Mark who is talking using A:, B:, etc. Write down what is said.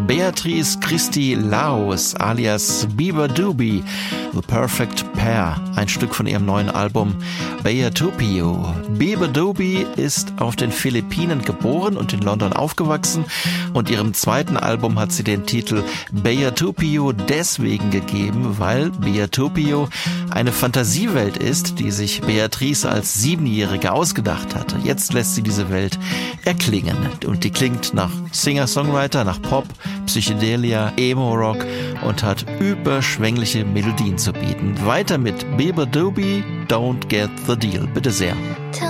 A: Beatrice Christi Laos alias Bieber Doobie, The Perfect Pair, ein Stück von ihrem neuen Album Beatupio. Bieber Doobie ist auf den Philippinen geboren und in London aufgewachsen und ihrem zweiten Album hat sie den Titel Beatupio deswegen gegeben, weil Beatupio eine Fantasiewelt ist, die sich Beatrice als 7-Jährige ausgedacht hatte. Jetzt lässt sie diese Welt erklingen und die klingt nach Singer-Songwriter, nach Pop, Psychedelia, Emo-Rock und hat überschwängliche Melodien zu bieten. Weiter mit Bieber Doobie, Don't Get the Deal. Bitte sehr.